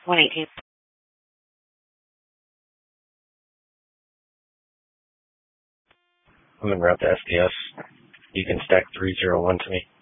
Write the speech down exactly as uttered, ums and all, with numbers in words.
one eighteen. I'm en route to S D S. You can stack three zero one to me.